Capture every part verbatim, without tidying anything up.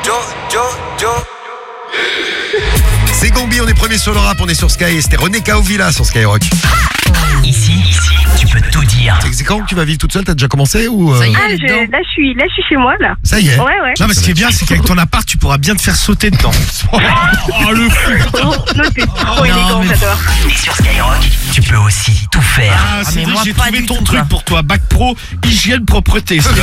C'est Gombi, on est premier sur le rap, on est sur Sky et c'était René Kaovila sur Skyrock. Ici, ici, tu peux tout dire. C'est quand que tu vas vivre toute seule? T'as déjà commencé ou euh... Ça y est, Ah, je, là, je suis, là, je suis chez moi, là. Ça y est. Ouais, ouais. Non, mais ce qui est bien, c'est qu'avec ton appart, tu pourras bien te faire sauter dedans. Oh, le fou. Oh, non, t'es trop élégant, mais- j'adore. Et sur Skyrock, tu peux aussi tout faire. Ah, c'est mais vrai, moi, j'ai pas trouvé du ton tout, truc quoi. pour toi. Bac pro, hygiène, propreté. C'est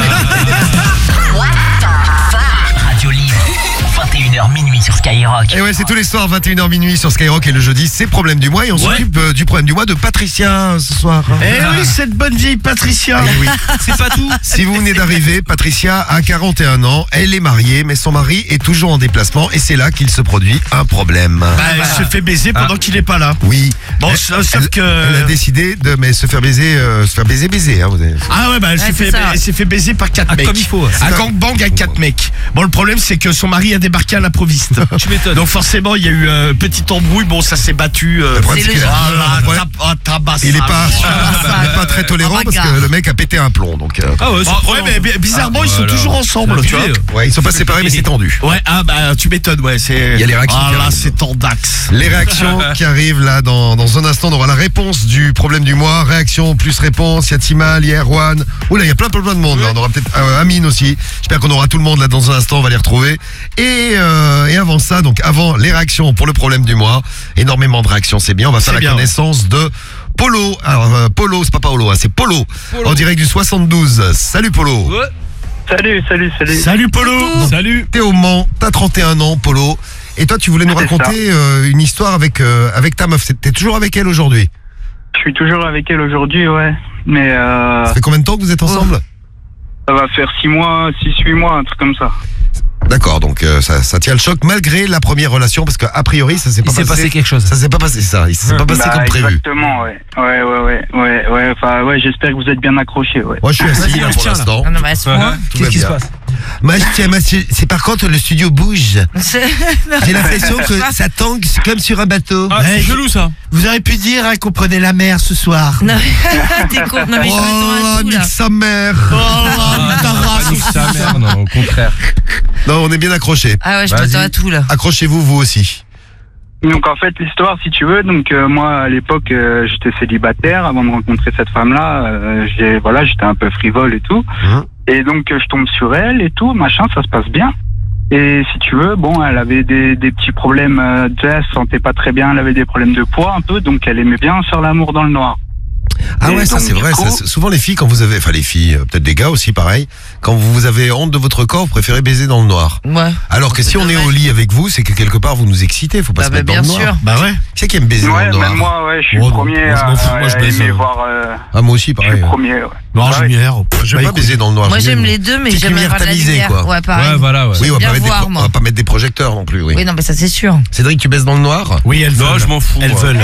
Radio libre, vingt et une heures minuit sur Skyrock. Et ouais, c'est tous les soirs, vingt et une heures minuit sur Skyrock et le jeudi, c'est problème du mois et on s'occupe euh, du problème du mois de Patricia euh, ce soir. Eh oui, cette bonne vieille Patricia. Eh oui. C'est pas tout. Si vous venez d'arriver, Patricia a quarante et un ans, elle est mariée, mais son mari est toujours en déplacement et c'est là qu'il se produit un problème. Bah, elle se fait baiser pendant qu'il est pas là. Oui. Bon, elle, sauf elle- que- elle a décidé de mais se faire baiser, euh, se faire baiser, baiser. Hein, vous avez... Ah ouais, bah elle Ouais, s'est c'est fait, ça. elle s'est fait baiser par quatre Ah, mecs. comme il faut. Un gangbang avec quatre mecs. Bon, le problème, c'est que son mari a débarqué à l'improviste. Tu m'étonnes. Donc forcément, il y a eu euh, petite embrouille. Bon, ça s'est battu. Euh, Le problème, c'est c'est qu'il a- ah là, le problème, tab- ah, tabasse. il est pas, Ah, il est pas très tolérant parce que le mec a pété un plomb. Donc, euh, Ah ouais, c'est Bon, ouais, mais bi- bizarrement, ils sont voilà. toujours ensemble, C'est tu vois. abusé. ouais, ils sont pas séparés, mais c'est tendu. Ouais, ah bah tu m'étonnes, ouais, c'est. Il y a les réactions Ah qui là, arrivent. c'est tendax. Les réactions qui arrivent là dans, dans un instant, on aura la réponse du problème du mois. Réaction plus réponse, il y a Timal, il y a Erwan. Oula, il y a plein plein plein de monde là. On aura peut-être euh, Amine aussi. J'espère qu'on aura tout le monde là dans un instant, on va les retrouver. Et, euh, et avant ça, donc avant les réactions pour le problème du mois, énormément de réactions, c'est bien. On va faire C'est la bien. connaissance de Polo. Alors euh, Polo, c'est pas Paolo, hein, c'est Polo. En direct du soixante-douze. Salut Polo. Salut, salut, salut. Salut Polo. Salut. T'es au Mans, t'as trente et un ans Polo. Et toi tu voulais nous C'est raconter euh, une histoire avec, euh, avec ta meuf. C'est- T'es toujours avec elle aujourd'hui? Je suis toujours avec elle aujourd'hui, ouais. Mais euh, Ça fait combien de temps que vous êtes ensemble? ça va faire six mois, six, huit mois, un truc comme ça. D'accord, donc euh, ça, ça tient le choc malgré la première relation parce qu'a priori ça s'est pas Il s'est passé. passé quelque chose. Ça s'est pas passé ça, il s'est pas passé Bah, comme prévu. exactement, ouais. Ouais, ouais, ouais, ouais, ouais. Enfin, ouais, j'espère que vous êtes bien accrochés, ouais. Moi je suis assis là je pour tiens, là. l'instant. Ah non, mais à ce point. Tout va Qu'est-ce qui se bien. passe? Moi je tiens, moi, c'est c'est par contre le studio bouge. C'est- J'ai l'impression que ça tangue comme sur un bateau. Ah, c'est chelou ça. Vous auriez pu dire hein, qu'on prenait la mer ce soir. Non, mais t'es con. Non, mais je Oh, m'attends à tout, nique là. sa mère. Sa mère, non, au contraire. Non, on est bien accrochés. Ah ouais, je Vas-y. m'attends à tout, là. Accrochez-vous vous aussi. Donc en fait, l'histoire, si tu veux, donc euh, moi à l'époque, euh, j'étais célibataire avant de rencontrer cette femme-là. Euh, j'ai, voilà, j'étais un peu frivole et tout. Hein Et donc euh, je tombe sur elle et tout, machin, ça se passe bien. Et si tu veux, bon, elle avait des, des petits problèmes, euh, tu sais, elle se sentait pas très bien, elle avait des problèmes de poids un peu, donc elle aimait bien faire l'amour dans le noir. Ah Et ouais, ça donc, c'est du vrai. coup- ça, c'est- souvent les filles, quand vous avez, enfin les filles, euh, peut-être des gars aussi, pareil. Quand vous avez honte de votre corps, vous préférez baiser dans le noir. Ouais. Alors que C'est si on est dommage. au lit avec vous, c'est que quelque part vous nous excitez. Faut pas Bah, se bah, mettre dans bien le noir. sûr. Bah ouais. Qui c'est qui aime baiser dans Ouais, le noir? même moi, ouais, je suis Oh, le non, premier moi, je m'en fous, à, moi, je à baise, aimer euh, voir. Euh, Ah moi aussi, je suis pareil. le premier, ouais. Noir, Ouais. lumière. Je vais pas baiser dans le noir. Moi, j'aime j'aime bien. les deux, mais Petite j'aime lumière avoir de la tamisée, lumière. quoi. Ouais, pareil. Ouais, voilà, ouais. Oui, on va bien pas mettre des voir, pro- moi. on va pas mettre des projecteurs non plus. Oui. Oui, non, mais ça, c'est sûr. Cédric, tu baisses dans le noir? Oui, elles veulent. Non, je m'en fous. Elles moi. veulent.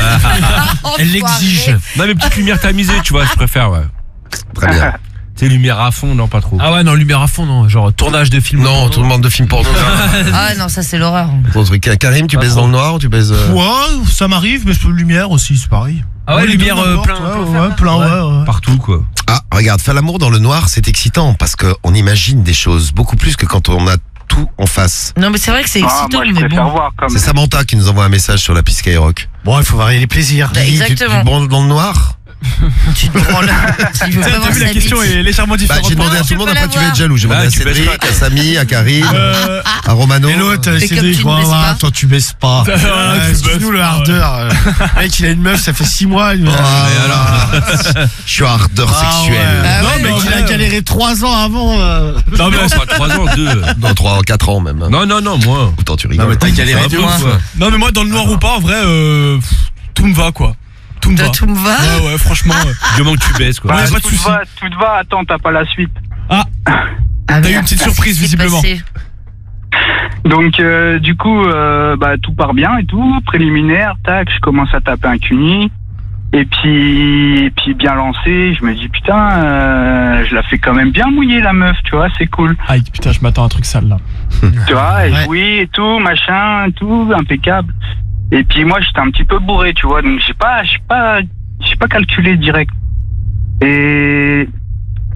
Elles l'exigent. Non, mais petite lumière tamisée, tu vois, je préfère, ouais. Très bien. Tu sais, lumière à fond, non, pas trop. Ah ouais, non, lumière à fond, non. Genre tournage de film. Non, tout le monde de films porno. Ah non, ça, c'est l'horreur. Ton truc. Karim, tu Pas baises trop. dans le noir ou tu baises euh, Ouais, ça m'arrive, mais c'est lumière aussi, c'est pareil. Ah ouais, les lumière deux, euh, n'importe, plein. Ouais, ouais, plein, ouais, ouais. Partout, quoi. Ah, regarde, faire l'amour dans le noir, c'est excitant parce qu'on imagine des choses beaucoup plus que quand on a tout en face. Non, mais c'est vrai que c'est Ah, excitant, moi, je mais préfère bon. voir comme. C'est Samantha qui nous envoie un message sur la piste Skyrock. Bon, il faut varier les plaisirs. Bah, Guigui, tu- exactement. Tu, te branles dans le noir? Tu te branles. Il veut pas T'as voir vu, la sa question bite. est légèrement Bah, différente. j'ai demandé Non, à tout tu le monde, peux après la tu vas voir. être jaloux. J'ai demandé Bah, à tu baisses Cédric, pas. à Samy, à Karim, Euh, à Romano. Et l'autre, Mais c'est comme des tu ne baisses voilà, pas. toi tu baisses pas. Voilà, Ouais, tu baisses Excuse-nous le pas, hardeur. euh. Le mec, il a une meuf, ça fait six mois. il me- Ah, je suis un hardeur Ah, sexuel. ouais. Ah Non, ouais, mais ouais, il a ouais. galéré trois ans avant. euh. Non, mais pas trois ans, deux. Dans trois, quatre ans même. Non, non, non, moi. Autant tu Non, rigoles. mais t'as galéré Ça de va pas, ouf. quoi. Non, mais moi, dans le noir ou pas, en vrai, euh, pff, tout me va, quoi. Tout me va. Tout me va. Ouais, ouais, franchement. ouais. Du moment que tu baisses, quoi. Bah, Ouais, pas de tout te soucis. va, tout te va, attends, t'as pas la suite. Ah, T'as eu merde, une petite qu'est-ce surprise, qui s'est visiblement. passé Donc, euh, du coup, euh, bah, tout part bien et tout. Préliminaire, tac, je commence à taper un cuni. Et puis, et puis bien lancé, je me dis, putain, euh, je la fais quand même bien mouiller, la meuf, tu vois, c'est cool. Aïe, putain, je m'attends à un truc sale, là. Tu vois, et Ouais. oui, et tout, machin, tout, impeccable. Et puis moi, j'étais un petit peu bourré, tu vois, donc j'ai pas, j'ai pas, j'ai pas calculé direct. Et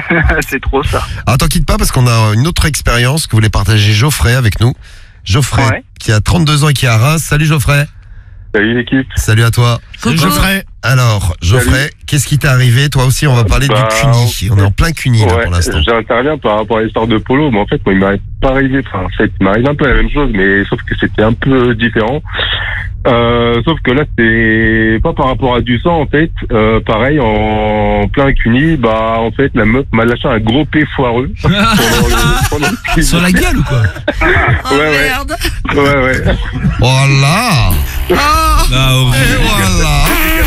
C'est trop ça. Ah, t'en quitte pas parce qu'on a une autre expérience que voulait partager Geoffrey avec nous. Geoffrey, Ouais. qui a trente-deux ans et qui est à Reims. Salut Geoffrey. Salut l'équipe. Salut à toi. Coucou. Geoffrey. Alors, Geoffrey, qu'est-ce qui t'est arrivé? Toi aussi, on va parler Bah, du cuni. On est en plein cuni là Ouais, pour l'instant. j'interviens par rapport à l'histoire de Polo, mais en fait, moi, il m'arrive pas arrivé, enfin, ça, il m'arrive un peu la même chose, mais sauf que c'était un peu différent. Euh, sauf que là, c'est pas par rapport à du sang, en fait. Euh, pareil, en plein cuni, bah, en fait, la meuf m'a lâché un gros P foireux. pendant le, pendant le cuni. Sur la gueule ou quoi? Oh Ouais, ouais. merde. Ouais, ouais. Voilà. Ah, horrible. Et voilà.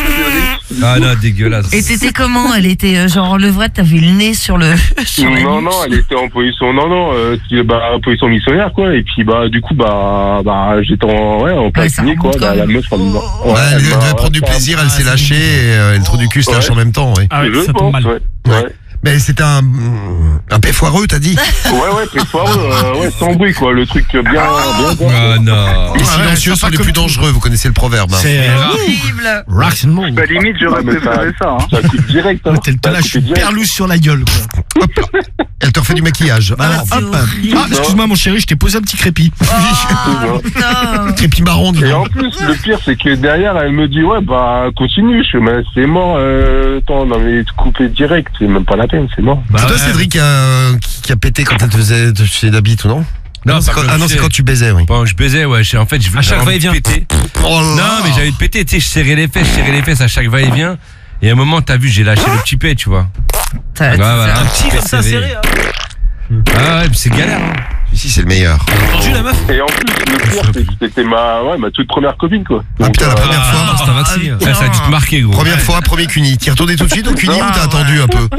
Ah non, dégueulasse. Et c'était comment? Elle était euh, genre en levrette, t'avais le nez sur le. sur la Non, nuque. non, elle était en position, non, non, euh, si, bah, en position missionnaire, quoi. Et puis, bah, du coup, bah, bah, j'étais en, ouais, en plein Ouais, ça cuni, quoi. remonte Bah, quand la même. meuf, elle m'a- Ouais, ouais, elle m'a- devait prendre du plaisir, elle s'est lâchée et euh, le trou du cul se lâche Ouais. en même temps, oui. Ah ouais, Je ça tombe pense, mal. ouais. Ouais. Ouais. Mais c'était un, un P foireux, t'as dit? Ouais, ouais, très foireux, euh, ouais, sans bruit, quoi. Le truc bien, bien, bien. Ah non. Les Ouais, silencieux c'est sont pas les comme plus tout. dangereux, vous connaissez le proverbe. Hein. C'est Horrible. Rocks and Roll. Bah, limite, j'aurais Ah, mais préféré ça. Hein. Ça coupe direct, hein. Ouais, t'es- Ça Là, je suis coupe direct. perlousse sur la gueule, quoi. Hop là. Elle te refait du maquillage. Bah, Alors, c'est hop. horrible. Ah, excuse-moi, mon chéri, je t'ai posé un petit crépi. Oh putain. crépi marron, dis Et en donc. plus, le pire, c'est que derrière, elle me dit, ouais, bah, continue. Je fais, mais c'est mort, euh, attends, non, mais couper direct, c'est même pas la peine, c'est mort. Bah, C'est toi, ouais. Cédric, euh, qui, qui a pété quand elle te faisait te filer la bite ou non? Non, c'est pas quand- comme ah non, tu c'est sais. quand tu baisais, oui. Pendant que je baisais, ouais, j'ai- en fait, je À chaque j'avais envie de va-et-vient. péter. Oh là. Non, mais j'avais pété, tu sais, je serrais les fesses, je serrais les fesses à chaque va-et-vient. Et à un moment, t'as vu, j'ai lâché le petit pet, tu vois. T'as- Ouais, voilà. Un petit pet comme ça serré. serré. hein. Ah ouais, c'est galère. Hein. Ici, c'est le meilleur. T'as entendu la meuf? Et en plus, le pire, c'est que c'était ma, ouais, ma toute première copine, quoi. Ah putain, la euh, première fois. Ah, c'est un vaccin. putain. Ouais, ça a dû te marquer, gros. Première fois, premier cuni. T'y es retourné tout de suite au cuni Ah, ou t'as ouais. attendu un peu?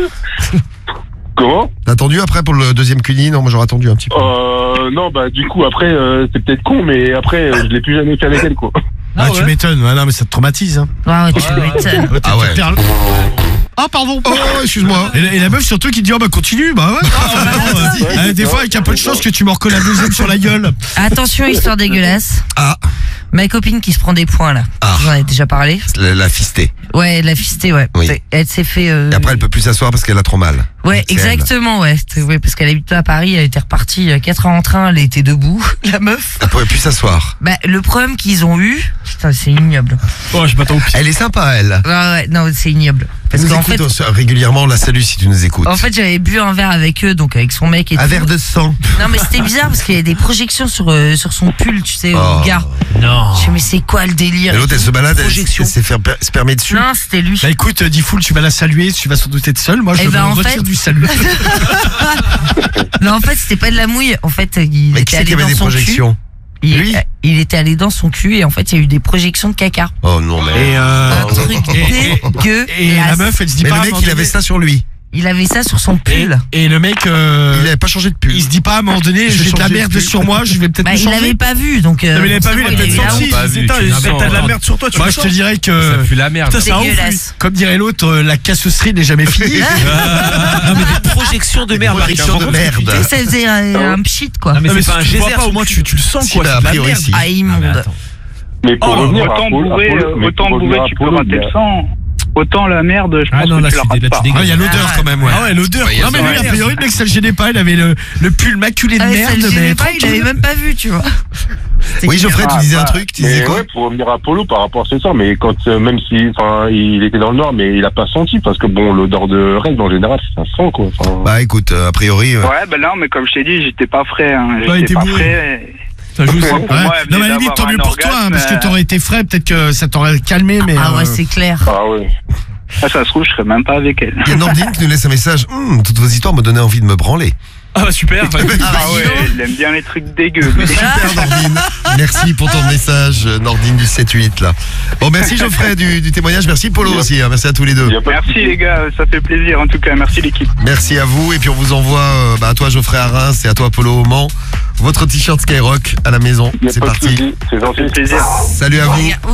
Comment? T'as attendu après pour le deuxième cuni? Non, moi j'aurais attendu un petit peu. Euh, non, bah, du coup, après, euh, c'est peut-être con, mais après, euh, je l'ai plus jamais fait avec elle, quoi. Ah, Ah tu ouais. m'étonnes. Ouais, non, mais ça te traumatise, hein. Ouais, tu m'étonnes. T'es- Ah ouais. t'es perle- Ah, pardon. Oh, excuse-moi. Et la, et la meuf surtout qui te dit oh bah continue bah ouais, euh, euh, des fois avec un peu de chance que tu me recolle la deuxième sur la gueule. Attention, histoire dégueulasse. Ah, Ma copine qui se prend des points là. Ah. J'en ai déjà parlé. la, la fistée. Ouais, la fistée, ouais. Oui. C'est- Elle s'est fait. euh, Et après, elle peut plus s'asseoir parce qu'elle a trop mal. Ouais, C'est elle. exactement, ouais. C'est- ouais. Parce qu'elle habite pas à Paris, elle était repartie euh, quatre heures en train, elle était debout, la meuf. Elle pouvait plus s'asseoir. Bah, le problème qu'ils ont eu, putain, c'est ignoble. Oh, je m'attends au pire. Elle est sympa, elle. Ouais, ouais, non, c'est ignoble. Parce Elle nous qu'en écoute fait, on se- régulièrement, on la salue si tu nous écoutes. en fait, j'avais bu un verre avec eux, donc avec son mec et Un tout. verre de sang. Non, mais c'était bizarre parce qu'il y a des projections sur, euh, sur son pull, tu sais, Oh. au gars. Non. Je sais, mais c'est quoi le délire? Et l'autre, elle se balade, elle, Projection. elle s'est fait per- spermer dessus. Non, c'était lui. Bah écoute, euh, Difool, tu vas la saluer, tu vas sans doute être seul. Moi je Eh ben, me en retire fait- du salut. Non, en fait, c'était pas de la mouille. En fait, il Mais était qui c'est allé qui avait dans des son projections? cul. Il, Lui il était allé dans son cul et en fait, il y a eu des projections de caca. Oh non, mais. Et, euh, Un truc dégueu. et la meuf elle se dit Mais pas le à un mec, moment il avait donné- ça sur lui. Il avait ça sur son et, pull. et le mec euh, Il avait pas changé de pull. il se dit pas à un moment donné Je vais j'ai de la changer de merde pull. sur moi, je vais peut-être Bah, me il changer. l'avait pas vu, donc. euh, Non, mais il avait pas vu, il a forcément, peut-être eu la senti. honte. Pas Il s'est dit, vu, Putain, tu t'as n'as de pas- la merde sur toi, tu Moi le je te sens. dirais Ça que pue la merde. Putain, c'est un ouf, lui. Dégueulasse. comme dirait l'autre euh, la casserie n'est jamais finie. Non, mais des projections de merde. projections Marc, de tu te rends compte merde. Ça faisait un, un pchit, quoi. Non, mais Non, mais c'est pas un si tu vois geyser pas, sur au le moins, cul. tu- tu le sens, Si, quoi. bah, c'est a de la priori, merde. si. Ah, immonde. Mais pour Oh, revenir à autant Polo, bourrer, à Polo- euh, mais autant pour bourrer, revenir à tu peux Polo, rater il y le a- sang. Autant la merde, je pense Ah non, que là, tu je la suis rates dé- là, pas. tu Ah, il y a l'odeur Ah, quand même ouais. Ah ouais, l'odeur. Ouais, il y a Non mais ça. lui a priori le mec ça le gênait pas, il avait le, le pull maculé de Ah, ça merde le gênait mais pas, il avait même pas vu, tu vois. C'était Oui, Geoffrey, tu Ah, disais un bah, truc, tu Mais disais quoi? ouais, pour revenir à Polo par rapport à ce soir, mais quand euh, même si, enfin, il était dans le nord, mais il a pas senti parce que bon, l'odeur de règle en général, ça sent quoi. Enfin, Bah écoute, euh, a priori. euh, Ouais, ben non, mais comme je t'ai dit, j'étais pas frais. Hein. Ouais, il était J'étais pas bourré. frais. Ça joue ça. Pour Ouais. moi, elle Non venait mais à la limite d'avoir tant mieux un pour toi hein, orgasme, parce que euh, t'aurais été frais, peut-être que ça t'aurait calmé mais Ah euh, ouais, c'est clair. ah ouais. Ah, ça se trouve, je serais même pas avec elle. Il y a Nordine qui nous laisse un message. Hum, toutes vos histoires me donnaient envie de me branler. Ah bah super. Ah, bah, Ah dis ouais, donc. elle aime bien les trucs dégueux. lui. Super Nordine. Merci pour ton message, Nordine du sept huit là. Bon, merci Geoffrey du, du témoignage. Merci Polo aussi. hein. Merci à tous les deux. Il y a pas de Merci souci. les gars, ça fait plaisir en tout cas. Merci l'équipe. Merci à vous. Et puis on vous envoie euh, bah, à toi Geoffrey à Reims et à toi Polo au Mans. Votre t-shirt Skyrock à la maison. Il y a C'est pas de parti. souci. C'est gentil. Ça fait plaisir. Salut à vous. Oula.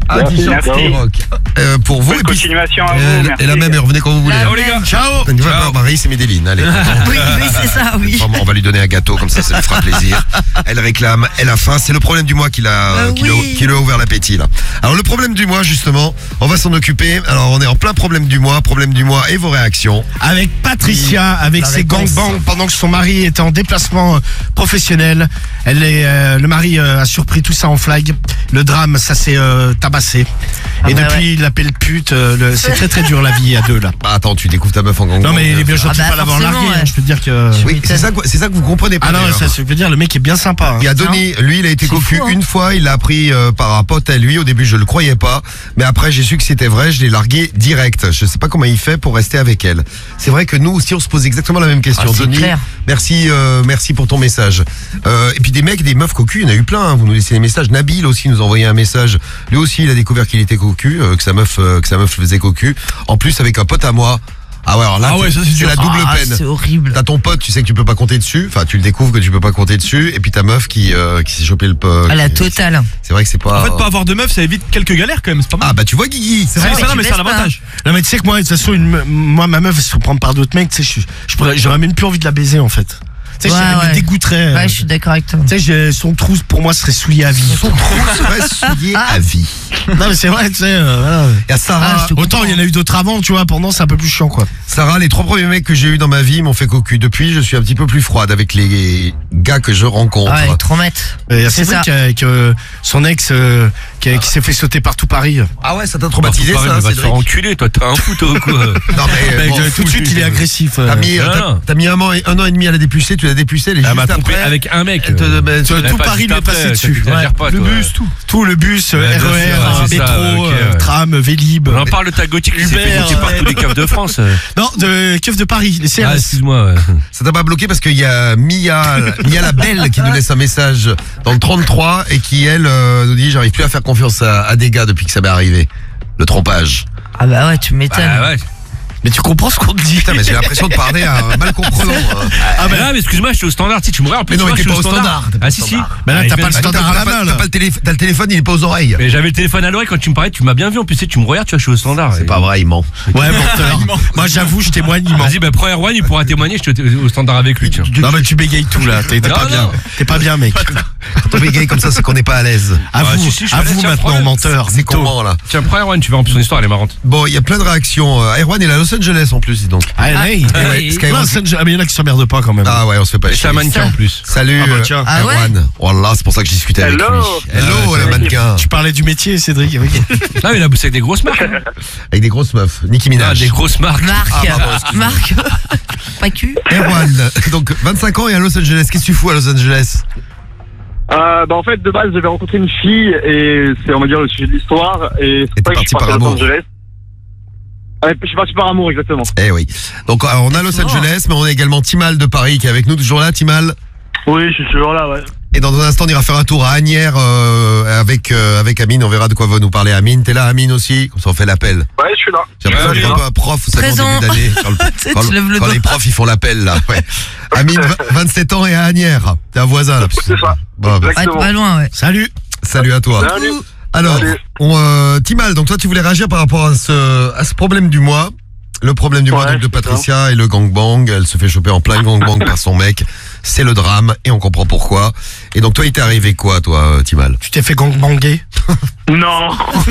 Ah, Merci, t-shirt merci. Skyrock. Euh, pour vous, Bonne et puis. continuation à vous. euh, merci. et la même, et revenez quand vous voulez. La Ciao les gars. Ciao. Tu vas voir Marie, c'est Médéline. Allez. Oui, oui, c'est ça, oui. Vraiment, on va lui donner un gâteau, comme ça, ça lui fera plaisir. Elle réclame, elle a faim. C'est le problème du mois qui l'a, Euh, qui, lui a- oui. qui lui a ouvert l'appétit, là. Alors, le problème du mois, justement, on va s'en occuper. Alors, on est en plein problème du mois, problème du mois et vos réactions. Avec Patricia, avec La ses réponse. gangbangs pendant que son mari était en déplacement euh, professionnel. Elle est, euh, le mari euh, a surpris tout ça en flag. Le drame, ça s'est euh, tabassé. Ah Et bah depuis, ouais. il l'appelle pute. euh, le- c'est très très dur la vie à deux là. Bah, attends, tu découvres ta meuf en gang. Non mais il est bien gentil Ah bah, pas l'avoir forcément, largué. hein, ouais. je peux te dire que. Oui, c'est ça, que- c'est ça que vous comprenez pas. Ah non, d'ailleurs. ça, ça veut dire le mec est bien sympa. hein. Il y a Denis, lui, il a été C'est cocu fou, hein. une fois, il l'a appris euh, par un pote à lui. Au début, je le croyais pas, mais après, j'ai su que c'était vrai. Je l'ai largué direct. Je sais pas comment il fait pour rester avec elle. C'est vrai que nous aussi, on se pose exactement la même question. Ah, c'est Denis, clair. merci, euh, merci pour ton message. Euh, et puis des mecs, des meufs cocus, il y en a eu plein. hein. Vous nous laissez des messages. Nabil aussi nous a envoyé un message. Lui aussi, il a découvert qu'il était cocu, euh, que sa meuf, euh, que sa meuf faisait cocu. En plus, avec un pote à moi. Ah ouais, alors là, Ah ouais, c'est- ça, c'est c'est dur. la double Ah, peine. c'est horrible. T'as ton pote, tu sais que tu peux pas compter dessus. Enfin, tu le découvres que tu peux pas compter dessus. Et puis ta meuf qui, euh, qui s'est chopé le peu. À la totale. C'est vrai que c'est pas. En fait, pas avoir de meuf, ça évite quelques galères quand même, c'est pas mal. Ah bah tu vois Guigui. c'est vrai, ça, mais non, tu mais c'est un baisses pas. avantage. Non mais tu sais que moi de toute façon une me- moi ma meuf elle se fait prendre par d'autres mecs. Tu sais je, je pourrais- j'aurais même plus envie de la baiser en fait. Tu sais Ouais, elle ouais. me dégoûterait. euh. Ouais, je suis d'accord avec toi. Tu sais j'ai- son trou pour moi serait souillé à vie. Son trou serait souillé à vie. Non mais c'est vrai tu sais. euh, voilà. Il y a Sarah. Ah, je te Autant il y en a eu d'autres avant tu vois pendant c'est un peu plus chiant quoi. Sarah, les trois premiers mecs que j'ai eu dans ma vie m'ont fait cocu. Depuis, je suis un petit peu plus froide avec les gars que je rencontre. Ouais, trop mettre. Il y a C'est Cédric ça. qui a- que son ex euh, qui, a- qui s'est fait sauter partout Paris. Ah ouais, ça t'a Bah, traumatisé faut pas, ça, mais va te Cédric. faire enculer, toi, t'as un fou, toi, ou quoi. Non mais Mec, bon, euh, tout de suite il est agressif. euh. T'as mis, Non, t'as- non. t'as mis un an, et, un an et demi à la dépucer, tu l'as dépucé, elle est Ah, juste bah, après. Avec un mec. Elle te- euh, bah, Tout, Elle a tout pas Paris juste lui est après, passé ça, dessus. t'exagères pas, le toi. bus, tout. Tout le bus, euh, Ouais, bien R E R, sûr, c'est métro, ça, ok, euh, ouais. tram, Vélib. On en parle de ta gothique qui s'est fait Uber, goûter par ouais. tous les keufs de France. euh. Non, de keuf de Paris, les C R Ah, S. excuse-moi. ouais. Ça t'a pas bloqué parce qu'il y a Mia, Mia la belle qui nous laisse un message dans le trente-trois et qui elle euh, nous dit j'arrive plus à faire confiance à, à des gars depuis que ça m'est arrivé. Le trompage. Ah bah ouais, tu m'étonnes. Bah ouais. Mais tu comprends ce qu'on te dit. Putain mais j'ai l'impression de parler à un mal comprenant. hein. Ah, mais là, mais excuse-moi, je suis au standard. Si tu me regardes, Mais non, mais je t'es suis pas au standard, t'es pas Ah, au si, si. standard. Bah là, Ah, t'as je pas viens le de- T'as standard à la t'as pas, main, t'as là. pas le téléphone, t'as le téléphone, il est pas aux oreilles. Mais j'avais le téléphone à l'oreille quand tu me parlais, tu m'as bien vu. En plus, tu sais, tu me regardes, tu vois, je suis au standard. C'est Et- pas vrai, il ment. Ouais, menteur. Moi, j'avoue, je témoigne, il ment. Vas-y, bah, prends Erwan, il pourra témoigner, je suis au au standard avec lui, tiens. Non, mais tu bégayes tout, là. T'es t'es Non, pas bien. non. T'es pas bien, mec. Quand on bégaye comme ça, c'est qu'on n'est pas à l'aise. À Ah, vous, si, si, je suis à à l'aise, vous tiens, maintenant, prends-le. menteur. C'est mytho. comment là? Tiens, prends Erwan, tu verras, en plus, son histoire, elle est marrante. Bon, il y a plein de réactions. Euh, Erwan, il est à Los Angeles en plus, dis donc. Ah, hey. Ah, ouais, et- Skyrock. Non, ça, ah, mais il y en a qui s'emmerdent pas quand même. Ah ouais, on se fait pas C'est chier. un mannequin en plus. Salut, Ah bah euh, tiens. Ah ouais Erwan. Voilà, c'est pour ça que j'ai discuté avec Hello. lui. Hello, Ah, le c'est- mannequin. Tu parlais du métier, Cédric. avec- Là, il a bossé avec des grosses marques. hein. Avec des grosses meufs. Nicki Ah, Minaj. des grosses marques. Marc, Ah, pardon, excuse-moi. Marc, pas cul. Erwan, donc vingt-cinq ans et à Los Angeles. Qu'est-ce que tu fous à Los Angeles? Euh, bah en fait de base j'avais rencontré une fille et c'est on va dire le sujet de l'histoire et Et c'est pas t'es que je suis parti parti à par Los amour. Angeles. Ah, je suis parti par amour exactement. Eh oui. Donc euh, on a Los Souvent. Angeles, mais on a également Timal de Paris qui est avec nous toujours là, Timal. Oui, je suis toujours là, ouais. Et dans un instant, on ira faire un tour à Agnières euh, avec euh, avec Amine. On verra de quoi va nous parler Amine. T'es là, Amine aussi. Comme ça, on fait l'appel. Ouais, je suis là. J'ai l'impression Ouais, d'être un peu un prof, vous savez, en Présent. début d'année. Quand, le- Tu sais, quand tu le- lèves le quand doigt. les profs, ils font l'appel, là. Ouais. Amine, v- vingt-sept ans et à Agnières. T'es un voisin, là. C'est ça. Bon, bah, Ouais, t'es pas loin, ouais. Salut. salut à toi. Salut. Alors, Salut. on, euh, Timal, donc toi, tu voulais réagir par rapport à ce, à ce problème du mois. Le problème du mois Ouais, donc, de c'est ça. Patricia et le gangbang. Elle se fait choper en plein gangbang par son mec. C'est le drame et on comprend pourquoi. Et donc, toi, il t'est arrivé quoi, toi, euh, Timal? Tu t'es fait gangbanger. Non.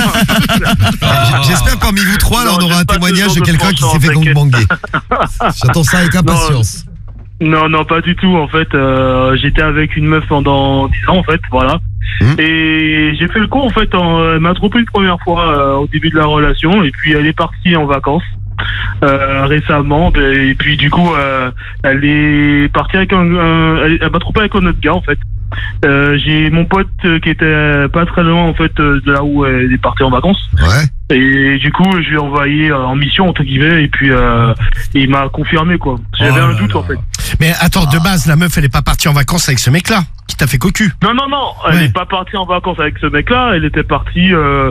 J'espère que parmi vous trois, là, Non, on aura j'ai un pas témoignage ce de genre de quelqu'un qui s'est penchant, fait t'inquiète. gangbanger. J'attends ça avec impatience. Non, non, pas du tout. En fait, euh, j'étais avec une meuf pendant dix ans, en fait, voilà. Hmm. Et j'ai fait le coup, en fait, en- elle m'a trompé une première fois euh, au début de la relation, et puis elle est partie en vacances euh, récemment. Et puis du coup, euh, elle est partie avec un, un- elle, elle m'a trompé avec un autre gars, en fait. Euh, j'ai mon pote euh, qui était pas très loin, en fait, euh, de là où elle est partie en vacances. Ouais. Et du coup, je lui ai envoyé euh, en mission, entre guillemets, et puis euh, il m'a confirmé, quoi. J'avais Oh un là doute, là. en fait. Mais attends, de base, la meuf, elle est pas partie en vacances avec ce mec-là, qui t'a fait cocu. Non, non, non, elle Ouais. n'est pas partie en vacances avec ce mec-là, elle était partie euh,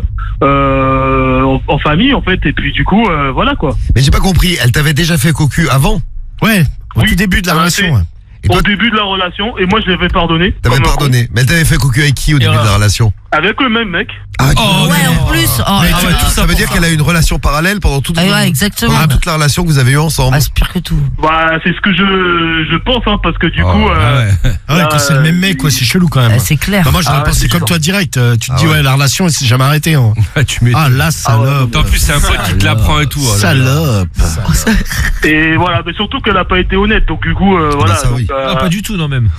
euh, en, en famille, en fait, et puis du coup, euh, voilà, quoi. Mais j'ai pas compris. Elle t'avait déjà fait cocu avant? Ouais, au Oui. tout début de la Ouais, relation. c'est- ouais. Et toi, Au début de la relation, et moi, je l'avais pardonné. t'avais comme un pardonné. Mais elle t'avait fait cocu avec qui au début voilà. de la relation? con. Avec le même mec. Ah, tu- Oh, Ouais, non. en plus. Oh, Mais ah tu- ouais. ça, veut dire qu'elle a une relation parallèle pendant toute, Ah ouais, exactement. pendant toute la relation que vous avez eue ensemble. Ah, c'est pire que tout. Bah, c'est ce que je, je pense, hein, parce que du Oh, coup. Ah euh, ouais. Ah ouais, quand c'est le même mec, quoi, c'est chelou quand même. Ah, c'est clair. Bah, moi, j'aurais Ah ouais, pensé c'est comme sûr. toi direct. euh, Tu te Ah dis, ouais. ouais, la relation, elle s'est jamais arrêtée. Hein. Ah, tu m'étonnes. Ah, la salope. En plus, c'est un pote qui te l'apprend et tout. oh là là. Salope. Et voilà, mais surtout qu'elle a pas été honnête, donc du coup, euh, voilà. ça, donc, oui. euh, Ah, pas du tout, non, même.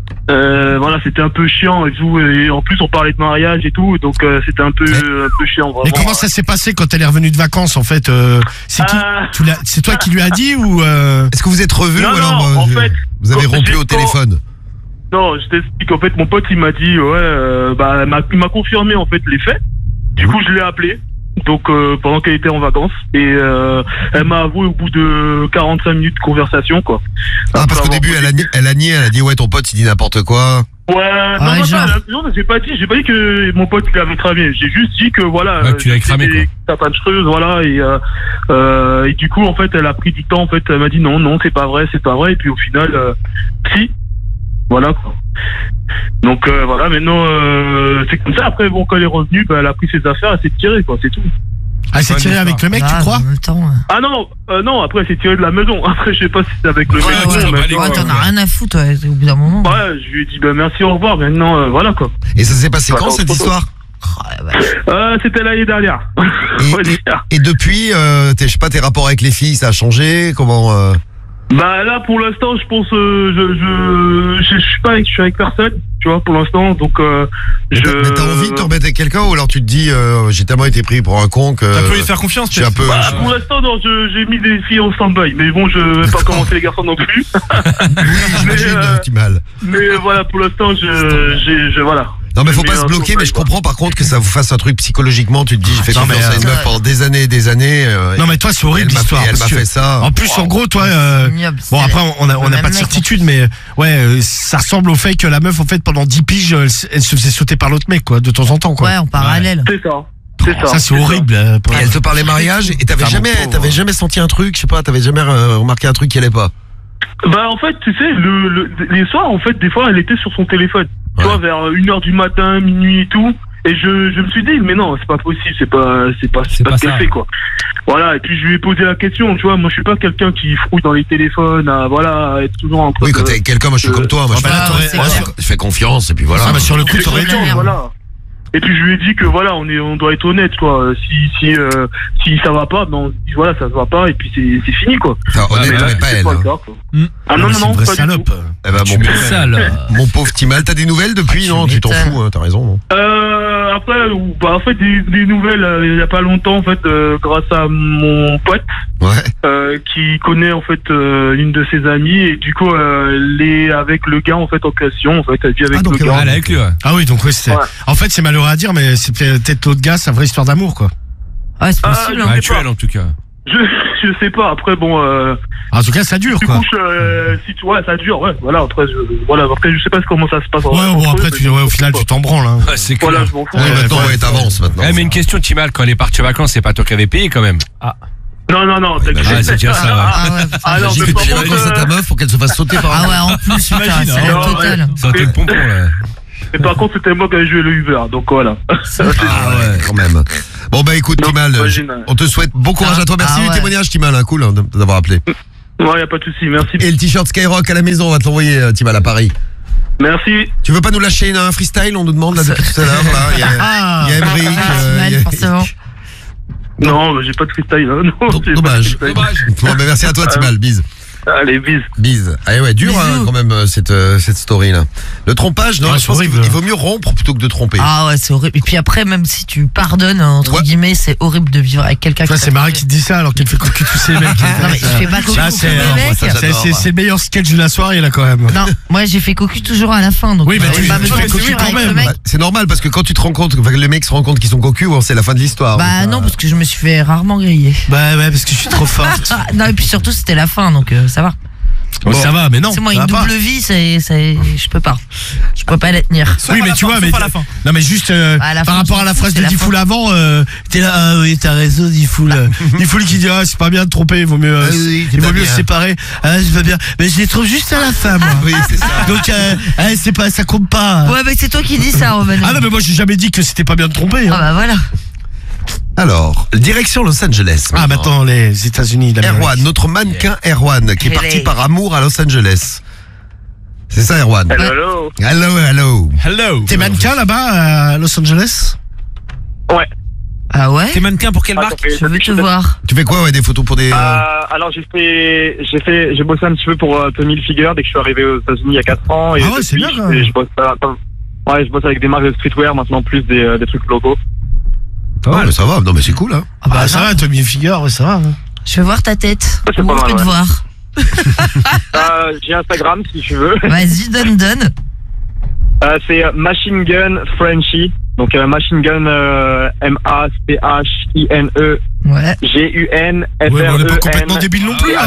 euh, voilà, c'était un peu chiant et tout. Et en plus, on parlait de mariage et tout, donc euh, c'était un peu, Mais- un peu chiant, vraiment. Mais comment ça s'est passé quand elle est revenue de vacances, en fait euh, C'est qui Ah. tu l'as- C'est toi qui lui as dit ou euh... Est-ce que vous êtes revus Non, ou alors non, en euh, fait, vous avez quand rompu j'ai- au quand- téléphone? Non, je t'explique. En fait, mon pote, il m'a dit, ouais, euh, bah, il m'a- il m'a confirmé en fait les faits. Du coup, je l'ai appelé. Donc, euh, pendant qu'elle était en vacances, et euh, elle m'a avoué au bout de quarante-cinq minutes de conversation, quoi. Ah, parce Après qu'au avoir début, elle a, nié, elle a nié, elle a dit ouais, ton pote il dit n'importe quoi. Ouais, non, Ouais, non, genre. non, non, j'ai pas dit, j'ai pas dit que mon pote il avait cramé. J'ai juste dit que voilà, Ouais, que tu l'avais euh, cramé, c'était certaines choses, voilà, et euh, euh, et du coup en fait, elle a pris du temps. En fait, elle m'a dit non, non, c'est pas vrai, c'est pas vrai. Et puis au final, euh, si, voilà. Quoi. Donc euh, voilà, maintenant euh, c'est comme ça. Après, bon, quand elle est revenue, bah, elle a pris ses affaires, elle s'est tirée, quoi, c'est tout. Ah, elle s'est Bonne tirée histoire. avec le mec, tu Ah, crois en même temps. Ah non, euh, non, après elle s'est tirée de la maison. Après, je sais pas si c'est avec le Ouais, mec. tu ouais, t'en bats mais les non, ouais, couilles. t'en as rien à foutre, ouais, au bout d'un moment. ouais, je lui ai dit bah merci, au revoir. Maintenant, euh, voilà quoi. Et ça s'est passé Bah, quand attends, cette photo. histoire? Oh, la vache. Euh, c'était l'année dernière. Et, On va dire. et- et depuis, euh, tes, je sais pas, tes rapports avec les filles, ça a changé? Comment euh, Bah là pour l'instant je pense euh, je, je je je suis pas avec je suis avec personne, tu vois, pour l'instant, donc euh, mais je t'as- mais t'as envie de te remettre avec quelqu'un ou alors tu te dis euh, j'ai tellement été pris pour un con que T'as pu lui faire confiance, je suis un peu. bah, je- pour l'instant non, je- j'ai mis des filles en stand-by, mais bon je vais pas commencer les garçons non plus. Oui, j'imagine, euh, tu mal. Mais voilà, pour l'instant je j'ai je voilà. Non mais faut j'ai pas mis se un bloquer, stand-by, mais je quoi. comprends par contre que ça vous fasse un truc psychologiquement. Tu te dis j'ai fait Non, confiance mais, à une euh, meuf pendant des années, et des années. euh, Non, mais toi, c'est elle horrible m'a l'histoire. fait, elle parce m'a que- fait ça. En plus, en gros, toi, euh, Ignoble, bon c'est après, on a, on le a même pas de mec, certitude, mais ouais, euh, ça ressemble au fait que la meuf, en fait, pendant dix piges, elle, s- elle se faisait sauter par l'autre mec, quoi, de temps en temps, quoi. Ouais, en parallèle. C'est ça. C'est ça. Ça, c'est horrible. euh, pour- Et elle te parlait mariage et t'avais Ah, mon jamais, pauvre. t'avais jamais senti un truc, je sais pas, t'avais jamais euh, remarqué un truc qui allait pas. Bah en fait, tu sais, le, le les soirs en fait, des fois elle était sur son téléphone. Tu Ouais. vois, vers une heure du matin, minuit et tout. Et je, je me suis dit, mais non, c'est pas possible, c'est pas, c'est pas, c'est C'est pas, pas ce qu'elle ça. fait, quoi. Voilà, et puis je lui ai posé la question, tu vois, moi je suis pas quelqu'un qui frouille dans les téléphones, à, voilà, à être toujours en train Oui, quand de- t'es avec quelqu'un, moi je suis euh, comme toi, moi je bah, fais, là, t'aurais- c'est moi, clair. je fais confiance et puis voilà. Ah, bah, sur le coup, Je t'aurais fais été. confiance, voilà. Et puis je lui ai dit que voilà, on est, on doit être honnête, quoi. Si, si, euh, si ça va pas, ben on se dit voilà, ça se va pas, et puis c'est, c'est fini, quoi. Enfin, honnête, Mais là, mais pas c'est elle. pas le hein. cas, quoi. Hmm. Ah non, mais non, c'est non, une vraie pas du salope. tout. Eh ben, Tu mon, mets ça, là. mon pauvre Timal, t'as des nouvelles depuis? Ah, Non, tu tu t'en m'étonnes. fous, hein, t'as raison. Non Euh, après, ou- bah, en fait, des, des nouvelles, euh, il y a pas longtemps, en fait, euh, grâce à mon pote, Ouais. euh, qui connaît, en fait, euh, une de ses amies, et du coup, euh, elle est avec le gars, en fait, en question, en fait, elle vit avec Ah, donc, le euh, gars. Ah, elle est avec lui, ouais. Ah oui, donc ouais, c'était. Ouais. En fait, c'est malheureux à dire, mais c'est peut-être l'autre gars, sa vraie histoire d'amour, quoi. Ouais, c'est Ah, possible. je hein. Ah, sais tu pas. elle, en tout cas. Je, je sais pas, après, bon, euh, En tout cas, ça dure, tu quoi. couches, euh, si tu, ouais, ça dure, ouais, voilà, après, je, voilà, après, je sais pas comment ça se passe. Ouais, bon, après, tu, ouais, au final, tu t'en branles, hein. Ouais, c'est clair. Voilà, je m'en fous. Oui, Ouais, maintenant, ouais, ouais, t'avances maintenant. Eh, mais une question, Timal, quand elle est partie en vacances, c'est pas toi qui avais payé quand même. Non, non, non, t'inquiète. Ah, c'est déjà ça, ouais. Ah ouais, putain. Ah, non, J'imagine mais que par tu les contre, vacances à ta meuf pour qu'elle se fasse sauter par Ah un. ouais, en plus, putain, T'imagines, c'est hein. la totale. Ça a été le pompon, là. Et par contre, c'était moi qui avais joué le Uber, donc voilà. Ah ouais, quand même. Bon bah écoute Non, Timal, t'imagines, je- ouais. on te souhaite bon courage à toi. Merci Ah du ouais. témoignage Timal, hein, cool hein, de- d'avoir appelé. Ouais, y a pas de souci, merci. Et le t-shirt Skyrock à la maison, on va te l'envoyer euh, Timal à Paris. Merci. Tu veux pas nous lâcher une- un freestyle? On nous demande là depuis tout à l'heure. là. Il y a, Ah, il y a Emmerich, Ah, euh, Timal, il y a- forcément. Non, mais j'ai pas de freestyle, hein. Non, Donc, j'ai pas de dommage. freestyle. Bon, bah, merci à toi Timal, bise. Allez, bis. Bise. Ah ouais, dur hein, Bisous. quand même euh, cette, euh, cette story là. Le trompage, non, Ouais, je c'est pense qu'il horrible. vaut- il vaut mieux rompre plutôt que de tromper. Ah ouais, c'est horrible. Et puis après, même si tu pardonnes, entre Ouais. guillemets, c'est horrible de vivre avec quelqu'un Tu vois, qui c'est t'a Marie trompé. qui te dit ça alors qu'elle fait cocu tous ces mecs. Non, mais je fais pas cocu Ça, tous c'est les euh, mecs. ça, c'est- j'adore, c'est- moi. c'est le meilleur sketch de la soirée là quand même. Non, moi j'ai fait cocu toujours à la fin. Donc Oui, mais euh, tu- pas tu besoin fais de cocu suivre quand avec même. le mec. Bah, c'est normal parce que quand tu te rends compte, enfin, que les mecs se rendent compte qu'ils sont cocus, bon, c'est la fin de l'histoire. Bah Donc, non, euh, parce que je me suis fait rarement griller. Bah ouais, parce que je suis trop forte. Ah, non, et puis surtout c'était la fin, donc euh, ça va. Bon, ça va, mais non. C'est moi ça une va pas. double vie, c'est, c'est, je peux pas. Je peux pas la tenir. Oui, mais tu vois, mais non, mais juste euh, À la par fin, rapport à tu la t'en phrase fous, de c'est la Diffoul fin. avant, euh, t'es là, ah oui, t'as raison, Diffoul. Diffoul qui dit, ah, c'est pas bien de tromper, il vaut mieux, euh, Ah oui, c'est il vaut pas mieux bien. se séparer. Ah, c'est pas bien. Mais je les trouve juste à la fin, moi. Oui, c'est ça. Donc, euh, eh, c'est pas, ça compte pas. Ouais, mais c'est toi qui dis ça, Roman. Ah non, mais moi, j'ai jamais dit que c'était pas bien de tromper. Ah Hein. bah voilà. Alors, direction Los Angeles. Ah, maintenant, les États-Unis d'Amérique. Erwan, notre mannequin Erwan, qui est parti Hello. par amour à Los Angeles. C'est ça, Erwan. Hello, hello. Hello, hello. Hello. T'es mannequin là-bas à Los Angeles? Ouais. Ah ouais? T'es mannequin pour quelle Ah, marque ça fait- Je veux te voir. Tu fais quoi, ouais, des photos pour des... Euh, euh, alors j'ai fait, j'ai fait, j'ai bossé un petit peu pour euh, Tommy Hilfiger dès que je suis arrivé aux États-Unis il y a quatre ans. Et Ah ouais, c'est depuis, bien, quand je, même. je bosse, euh, ouais, je bosse avec des marques de streetwear maintenant plus des, euh, des trucs locaux. Oh, mais ça va, non, mais c'est cool, hein. Ah bah, Ah, ça va, Tommy Hilfiger, ouais, ça va. hein. Je veux voir ta tête. Ouais, c'est Ou pas je mal, peux te ouais. voir. Euh, j'ai Instagram si tu veux. Vas-y, donne, donne. Euh, c'est euh, Machine Gun Frenchy. Donc euh, Machine Gun euh, M A C H I N E Ouais. G U N F Ouais, mais R on n'est pas E complètement N. débile non plus, hein.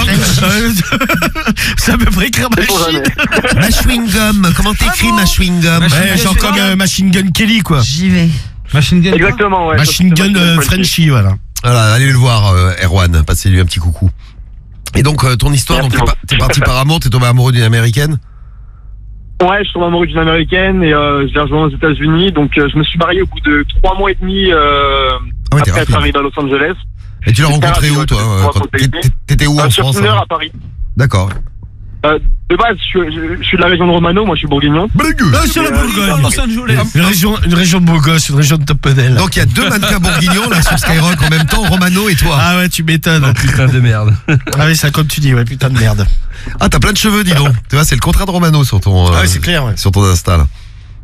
C'est à peu près écrire C'est pour machine. jamais. Ma chewing gum, comment t'écris ma chewing gum? Ouais, genre comme euh, Machine Gun Kelly, quoi. J'y vais. Machine Gun. Exactement, ouais. Machine Ça, c'est Gun euh, Frenchy. Frenchy, voilà. Voilà, allez le voir, euh, Erwan, passez-lui un petit coucou. Et donc, euh, ton histoire, donc Merci t'es, pas- t'es parti par amour, t'es tombé amoureux d'une américaine? Ouais, je suis tombé amoureux d'une américaine et euh, je l'ai rejoint aux États-Unis. Donc euh, je me suis marié au bout de trois mois et demi euh, Ah ouais, t'es après être rapide. arrivé à Los Angeles. Et tu l'as C'est rencontré très où, rapide, toi? ouais, euh, c'est quand- pour t'étais- T'étais où Euh, en sur France? Tinder hein à Paris. D'accord. Euh, de base, je, suis- je, je suis de la région de Romano, moi je suis bourguignon. Ah, c'est la Euh, Bourgogne. Los Angeles. Une région, une région de beau gosse, une région de top modèle. Donc il y a deux mannequins bourguignons là sur Skyrock en même temps, Romano et toi. Ah ouais, tu m'étonnes. Oh, putain de merde. Ah oui, c'est comme tu dis, ouais, putain de merde. Ah, t'as plein de cheveux, dis donc. Tu vois, c'est le contraire de Romano sur ton, euh, Ah ouais, c'est clair, ouais. sur ton Insta là.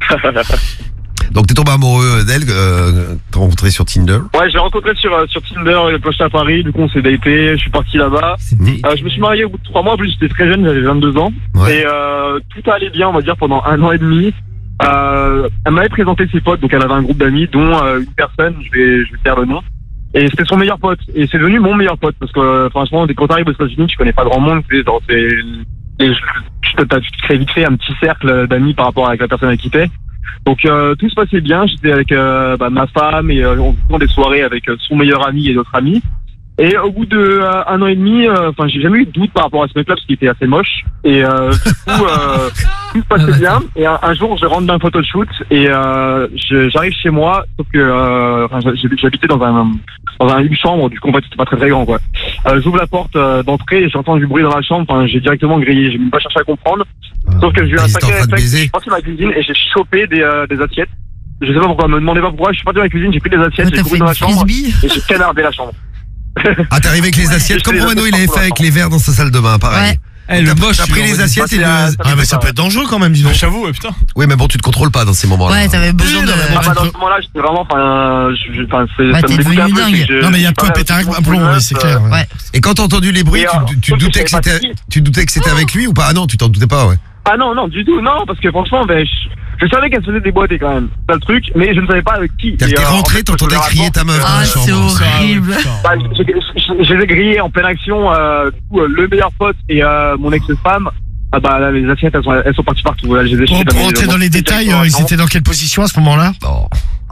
Donc t'es tombé amoureux d'elle, euh, t'as rencontré sur Tinder. Ouais, je l'ai rencontré sur, euh, sur Tinder, il a posté à Paris, du coup on s'est daté, je suis parti là-bas. Euh, je me suis marié au bout de trois mois, en plus j'étais très jeune, j'avais vingt-deux ans. Ouais. Et euh, tout allait bien, on va dire, pendant un an et demi. Euh, elle m'avait présenté ses potes, donc elle avait un groupe d'amis, dont euh, une personne, je vais, je vais faire le nom. Et c'était son meilleur pote. Et c'est devenu mon meilleur pote, parce que euh, franchement, dès quand t'arrives aux États-Unis, tu connais pas grand monde, tu sais, genre, c'est, et je- tu te, tu te crées vite fait un petit cercle d'amis par rapport avec la personne avec qui t'es. Donc euh, tout se passait bien, j'étais avec euh, bah, ma femme et euh, on faisait des soirées avec euh, son meilleur ami et d'autres amis. Et au bout de euh, un an et demi, enfin j'ai jamais eu de doute par rapport à ce mec-là parce qu'il était assez moche. Et euh, du coup, euh, tout se passait bien. Et un, un jour, je rentre d'un photoshoot et euh, je- j'arrive chez moi, sauf que euh, enfin, j'hab- j'habitais dans un dans un une chambre, du coup en fait c'était pas très très grand quoi. Euh, J'ouvre la porte euh, d'entrée et j'entends du bruit dans la chambre. Enfin j'ai directement grillé, j'ai même pas cherché à comprendre. Sauf que j'ai eu Ah, un ils étaient en sacré train de réflexe. Je baiser. suis parti dans la cuisine et j'ai chopé des, euh, des assiettes. Je sais pas pourquoi, me demandez pas pourquoi. Je suis parti dans la cuisine, j'ai pris des assiettes, Ouais, j'ai t'as couru fait dans la une chambre frisbee. et j'ai canardé la chambre. Ah, t'es arrivé avec les Ouais, assiettes j'ai comme fait les Romano il assiettes avait pour fait avec l'instant. les verres dans sa salle de bain, pareil. Ouais. Eh, le T'as- moche. T'as pris lui, les on va assiettes et c'est le... à- Ah bah ça peut être dangereux quand même, dis donc. J'avoue, ouais, putain. Oui, mais bon, tu te contrôles pas dans ces moments-là. Ouais, t'avais besoin Oui, non, mais de. bon, Ah bah dans ce moment-là, j'étais vraiment, enfin, je- je- enfin, c'est- Bah, ça t'es me dégoûtait un devenu peu. dingue. c'est que je- Non mais il y a je de quoi parlais péter avec un mon plomb, meuf, oui, c'est euh, clair. Ouais. Ouais. Et quand t'as entendu les bruits, Et, tu, euh, tu, tu sauf que doutais je que savais pas c'était, qui. tu doutais que c'était avec lui ou pas? Ah non, tu t'en doutais pas, ouais. Ah non, non, du tout, non, parce que franchement, ben, je, je savais qu'elle faisait des boîtes quand même, c'est le truc, mais je ne savais pas avec qui. C'est-à-dire que Et, t'es euh, en rentré, fait, t'entendais je me crier ta meuf dans Ah, la c'est chambre. horrible. Bah, j'ai- je, je les ai grillés en pleine action, euh, du coup, euh, le meilleur pote et euh, mon ex-femme. Ah bah là, les assiettes elles sont, elles sont parties partout. Là, je les ai Pour, jetées pour mes- rentrer dans les détails, directement euh, ils dans la étaient dans quelle position à ce moment-là? Oh.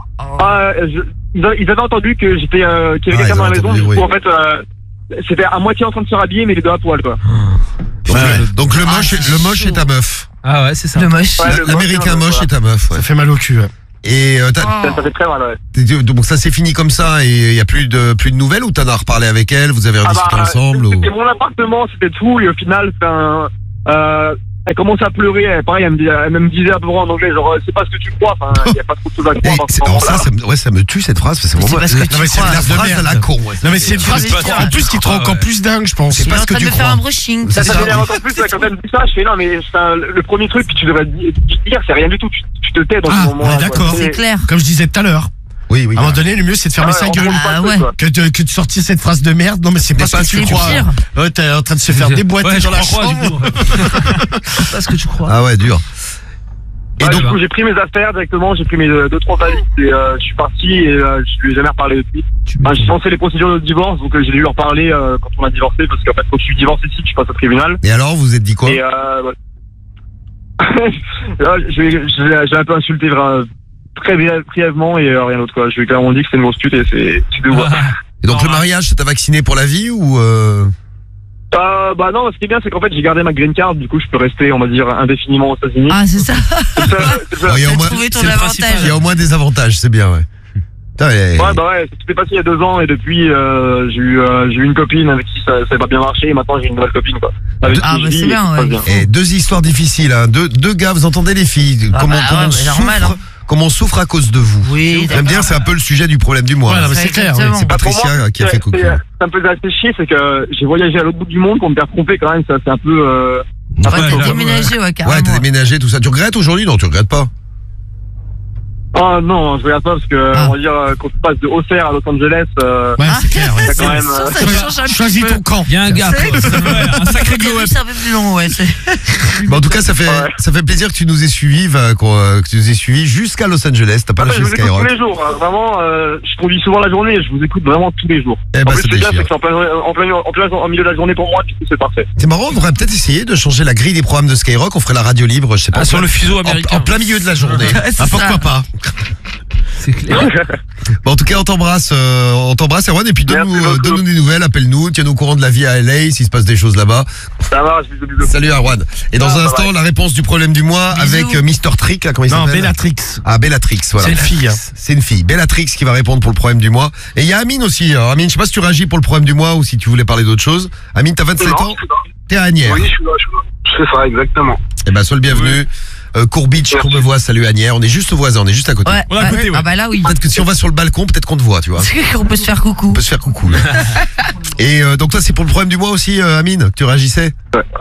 Ah, je- ils, a- ils avaient entendu que j'étais, euh, qu'il y avait Ah, quelqu'un ils dans la ont maison. entendu, Du coup, oui. en fait, euh, c'était à moitié en train de se rhabiller, mais les deux à poil, quoi. Donc, Ouais. le, donc le Ah, moche, c'est le moche chaud. est ta meuf. Ah ouais, c'est ça. Le moche. Ouais, le L'américain moche, moche voilà. est ta meuf. Ouais. Ça fait mal au cul. Ouais. Et euh, t'as- Ça, ça fait très mal, ouais. t'es- donc ça s'est fini comme ça et il y a plus de plus de nouvelles ou t'en as reparlé avec elle, vous avez Ah rediscuté bah, ensemble ou... c'était mon appartement, c'était tout, et au final, c'est un, euh, elle commence à pleurer, elle, pareil, elle me, dit- elle me disait à peu près en anglais, genre, c'est pas ce que tu crois, enfin, il y a pas trop de choses à Eh, croire. dans ce c'est- alors ça, moment-là. ça me, ouais, ça me tue cette phrase parce que Mais c'est vraiment, parce que la- tu non, mais c'est crois, la c'est de phrase à la merde. con. Ouais, Non mais c'est une c'est phrase pas qui te ça. rend- en plus qui te rend encore plus dingue, je pense. C'est Il est pas en ce que train de tu me faire crois. un brushing. C'est Ça, ça. ça m'énerve encore plus, là, quand elle me dit ça, je fais, non, mais c'est un- le premier truc que tu devrais di- dire, c'est rien du tout, tu, tu te tais dans Ah, ce moment-là. ouais, quoi. d'accord. C'est clair. Comme je disais tout à l'heure, Oui, oui. à un moment donné, le mieux c'est de fermer Ah ouais, sa on gueule. comprend pas Ah le truc, ouais. quoi. Que de, que de sortir cette phrase de merde. Non mais c'est pas ce que tu c'est crois. pire. Ouais, t'es en train de se faire déboîter Ouais, je dans la crois quoi, du chambre. coup. C'est pas ce que tu crois. Ah ouais, dur. Et Bah, donc, du coup, j'ai pris mes affaires directement, j'ai pris mes deux, deux trois valises et euh, je suis parti et euh, je lui ai jamais reparlé depuis. Enfin, j'ai lancé les procédures de divorce, donc euh, j'ai dû lui reparler euh, quand on a divorcé, parce qu'en fait, quand tu divorces ici, tu passes au tribunal. et alors, vous vous êtes dit quoi? Et euh, ouais. Là, je l'ai- je l'ai j'ai un peu insulté vra- très briève- brièvement et euh, rien d'autre quoi. Je lui ai clairement dit que c'était une grosse pute et c'est c'est de voix. Et donc, le mariage, ça t'a vacciné pour la vie ou euh... Euh, bah non, ce qui est bien, c'est qu'en fait, j'ai gardé ma green card, du coup, je peux rester, on va dire, indéfiniment aux États-Unis. Ah, c'est ça. C'est ça, c'est ça. Oh, il y a au T'as moins- trouvé ton c'est le avantage. principal. Il y a au moins des avantages, c'est bien, ouais. Putain, et- Ouais, bah ouais, c'était passé il y a deux ans et depuis, euh, j'ai eu, euh, j'ai eu une copine avec qui ça n'a pas bien marché et maintenant j'ai une nouvelle copine, quoi. Avec Ah, qui je bah, vis c'est et bien, tout se ouais. passe bien. Et deux histoires difficiles, hein. Deux, deux gars, vous entendez les filles, Ah comment, bah, comment, ouais, on bah, souffre, normal, hein. comment on souffre à cause de vous. Oui, J'aime bien, c'est un peu le sujet du problème du mois. Ouais, non, mais Ouais, c'est clair. exactement. oui. C'est Bah, pour Patricia moi, qui a c'est- fait coucou. c'est- Ça me faisait assez chier, c'est que j'ai voyagé à l'autre bout du monde pour me faire tromper quand même, ça c'est un peu... Euh... Ouais, Ouais, t'as là, déménagé, ouais, carrément. Ouais, t'as déménagé, tout ça. Tu regrettes aujourd'hui? Non, tu regrettes pas. Ah non, je regarde pas parce que, Ah. on va dire, euh, quand tu passes de Auxerre à Los Angeles, euh, Ouais, c'est clair. ouais. il y a quand même... Ça, euh, ça change un petit Choisis peu. ton camp. Il y a un gars, C'est vrai quoi. que- Ouais, un sacré glow up. C'est un peu plus long, ouais. c'est- Bah, en tout cas, ça fait, Ouais. ça fait plaisir que tu nous aies suivis, va, qu'on, euh, que tu nous aies suivis jusqu'à Los Angeles. T'as pas Ah, je lâché vous écoute tous Skyrock. les jours, hein. Vraiment, euh, je conduis souvent la journée et je vous écoute vraiment tous les jours. Eh En ben, plus, ça c'est bien, c'est déchire. que c'est en plein, en plein, en plein, en milieu de la journée pour moi, du coup, c'est parfait. C'est marrant, on devrait peut-être essayer de changer la grille des programmes de Skyrock. On ferait la radio libre, je sais pas. Ah, sur le fuseau en, américain. en plein milieu de la journée. C'est Ah, pourquoi ça. pas? C'est clair. Bon, en tout cas, on t'embrasse, euh, on t'embrasse, Erwan, et puis donne-nous, Merci euh, beaucoup. donne-nous des nouvelles, appelle-nous, tiens-nous au courant de la vie à L A, s'il se passe des choses là-bas. Ça marche, bisous, bisous. Salut Erwan. Et dans Ah, un bye instant, bye. la réponse du problème du mois Bisous. avec euh, Mister Trick, là, comment il Non, s'appelle? Bellatrix. Ah, Bellatrix, voilà. C'est une fille. hein. C'est une fille, Bellatrix, qui va répondre pour le problème du mois. Et il y a Amine aussi. Alors, Amine, je sais pas si tu réagis pour le problème du mois ou si tu voulais parler d'autre chose. Amine, t'as vingt-sept ans, t'es à Agnières. Oui, je suis là, je suis là. C'est ça, exactement. Eh ben, sois le bienvenu. Euh, Courbitch, Courbevoie, salut Agnières. On est juste voisins, on est juste à côté. Ouais, On est à côté, ouais. Ah bah là, oui. Peut-être que si on va sur le balcon, peut-être qu'on te voit, tu vois. On peut se faire coucou. On peut se faire coucou. là. Et euh, donc toi, c'est pour le problème du mois aussi, euh, Amine, que tu réagissais?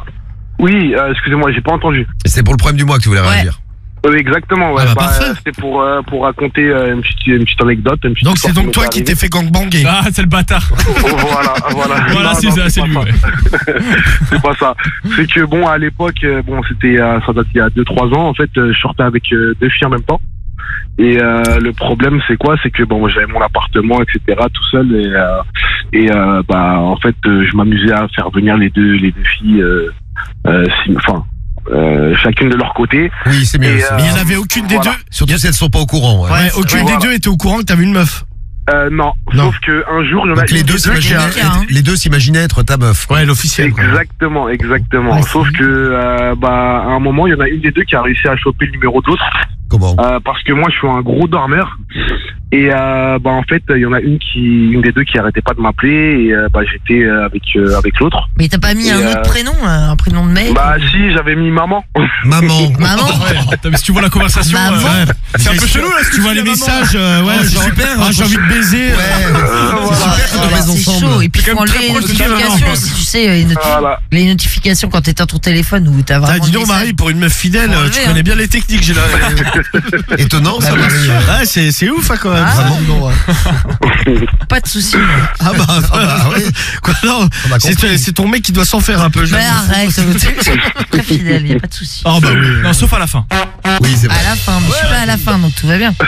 Oui, euh, excusez-moi, j'ai pas entendu. Et c'est pour le problème du mois que tu voulais Ouais. réagir. Oui, exactement, ouais. Ah bah, Bah, parfait. euh, C'était pour, euh, pour raconter euh, une, petite, une petite anecdote. Une petite Donc histoire c'est donc m'est toi qui t'es arrivée. fait gangbanger. Ah, c'est le bâtard. Oh, voilà, voilà. Voilà, Non, c'est non, ça, c'est pas lui, ça. ouais. C'est pas ça. C'est que bon, à l'époque, euh, bon, c'était, euh, ça date il y a deux trois ans. En fait, euh, je sortais avec euh, deux filles en même temps. Et euh, le problème, c'est quoi? C'est que bon, j'avais mon appartement, et cetera, tout seul. Et, euh, et euh, bah, en fait, euh, je m'amusais à faire venir les deux, les deux filles, euh, euh, si- enfin, euh, chacune de leur côté. Oui, c'est mieux. Et, c'est euh, Mais il mieux. n'y en avait aucune des voilà. deux. Surtout si elles sont pas au courant. ouais. Ouais, aucune voilà. des deux était au courant que t'avais une meuf. Euh, non. Non. Sauf que un jour, il y en a Donc les une deux des deux qui s'imaginaient, a... qui a- hein. les deux s'imaginaient être ta meuf. quoi. Ouais, l'officiel. quoi. Exactement, exactement. Ouais, Sauf que, euh, bah, à un moment, il y en a une des deux qui a réussi à choper le numéro de l'autre. Comment? Euh, parce que moi, je suis un gros dormeur. Et euh, bah en fait, il y en a une qui, une des deux qui arrêtait pas de m'appeler. Et euh, bah j'étais euh, avec euh, avec l'autre. Mais t'as pas mis Et, un euh, autre prénom, un prénom de mec? Bah si, j'avais mis maman. Maman. Maman? Ouais, attends, mais si tu vois la conversation, Maman. euh, c'est un peu chelou là. Si Tu vois les messages, euh, ouais, Oh, c'est genre, super, ah, hein, j'ai envie de baiser. Ouais. Euh, C'est voilà. super que tu Ah, baisses c'est ensemble. chaud. Et puis C'est faut quand même enlever les très proche de ta notifications maman. aussi, tu sais, les, noti- Voilà. les notifications quand t'éteins ton téléphone ou t'as Ah, vraiment. dis des donc messages. Marie, pour une meuf fidèle, Faut euh, tu enlever, connais hein. bien les techniques, j'ai la... Étonnant, ça. Bah, bien sûr. Ouais, c'est c'est ouf hein, quand même. Ah. Vraiment, non, ouais. Pas de soucis. Ah bah, ah bah oui. Quoi, non, On a c'est compris. c'est ton mec qui doit s'en faire un peu. Mais j'avoue. arrête, très fidèle, y a pas de soucis. Oh bah oui. Non, sauf à la fin. Oui, c'est vrai. À la fin, mais je suis pas à la fin, donc tout va bien.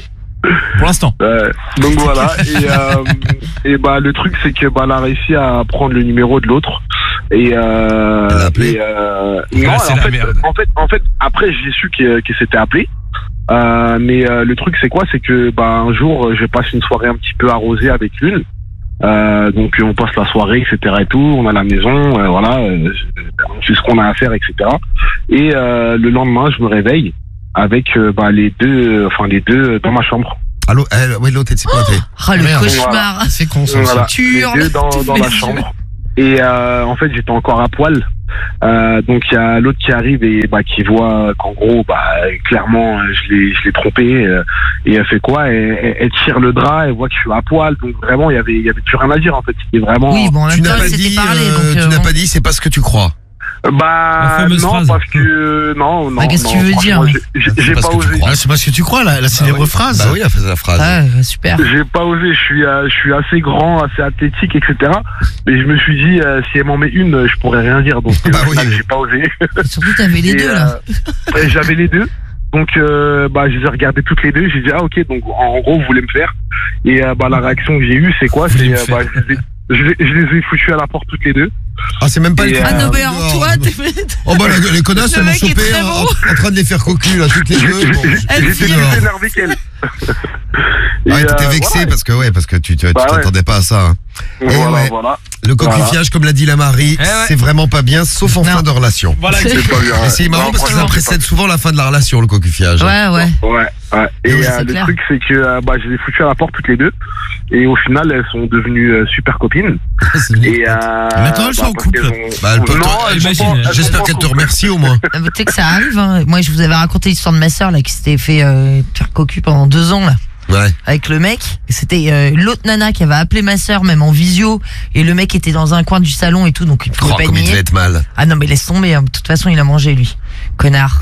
Pour l'instant. Euh, donc voilà. Et, euh, et bah le truc c'est que bah elle a réussi à prendre le numéro de l'autre. Et, euh, Elle a appelé et, euh, Et là, non, c'est en la fait, merde. en fait, en fait, après j'ai su que que c'était appelé. Euh, mais euh, le truc c'est quoi, c'est que bah un jour je passe une soirée un petit peu arrosée avec l'une. Euh, donc on passe la soirée, et cetera et tout. On a la maison, euh, voilà, euh, on fait ce qu'on a à faire, et cetera. Et euh, le lendemain, je me réveille avec euh, bah, les deux, enfin les deux dans ma chambre. Allô, elle, ouais, l'autre, elle s'est pointée. Oh, le Merde. cauchemar. C'est con ça. Voilà, Tu les hurles deux dans, toutes dans mes ma yeux. chambre. Et euh, en fait, j'étais encore à poil. Euh, donc il y a l'autre qui arrive et bah qui voit qu'en gros bah clairement je l'ai je l'ai trompé euh, et elle fait quoi, elle, elle, elle tire le drap, elle voit que je suis à poil, donc vraiment il y avait il y avait plus rien à dire en fait, c'était vraiment Oui, bon, en Tu même n'as temps, pas il s'était dit, parlé. euh, donc, tu euh, n'as bon. pas dit, c'est pas ce que tu crois. La bah fameuse non phrase. parce que non non Bah, qu'est-ce que non, tu veux franchement, dire j'ai- j'ai C'est j'ai pas pas ce que tu osé crois. Ouais, c'est pas ce que tu crois, la, la célèbre oui. phrase. Bah oui, elle a fait la phrase. Ouais, super. j'ai pas osé, je suis euh, je suis assez grand, assez athlétique, etc. Mais je me suis dit euh, si elle m'en met une je pourrais rien dire, donc Bah euh, au oui. final, j'ai pas osé. Surtout, t'avais les Et, deux, là. euh, et j'avais les deux. Donc, euh, bah, je les ai regardées toutes les deux. J'ai dit, ah, ok, donc, en gros, vous voulez me faire. Et, euh, bah, la réaction que j'ai eue, c'est quoi? C'est, euh, bah, je les, ai, je, les, je les ai foutues à la porte toutes les deux. Ah, c'est même pas Et, le euh, Ah non, mais alors, toi, t'es. Oh bah la- les connasses, Le elles m'ont mec est chopé très en, bon. en train de les faire cocu là, toutes les deux. Bon, Elle J'étais filme. plus énervé qu'elle. Et, ouais, t'étais euh, vexé voilà. parce que ouais, parce que tu tu Bah ouais. t'attendais pas à ça. hein. Et Voilà, ouais. voilà. Le coquifiage, comme l'a dit la Marie, Eh ouais. c'est vraiment pas bien, sauf en Non. fin de relation. Voilà, C'est- C'est pas bien. Et c'est marrant Non, parce que ça franchement, précède souvent la fin de la relation, le coquifiage. Ouais, ouais. Ouais, ouais. Et Oui, euh, c'est le clair. truc, c'est que euh, bah, je les ai foutues à la porte toutes les deux. Et au final, elles sont devenues euh, super copines. C'est bien. Et, euh, Maintenant, elles sont en parce couple. qu'elles ont- Bah, elle peut- Non, elles sont imagine, pas- elles sont J'espère pas qu'elle en te couple. remercie au moins. Ah, mais tu sais que ça arrive, hein. Moi, je vous avais raconté l'histoire de ma sœur, là, qui s'était fait euh, faire cocu pendant deux ans, là. Ouais. Avec le mec, et c'était euh, l'autre nana qui avait appelé ma sœur, même en visio, et le mec était dans un coin du salon et tout, donc il pouvait Oh, pas comme il nier. devait être mal. Ah non, mais laisse tomber, hein. De toute façon, il a mangé, lui. Connard.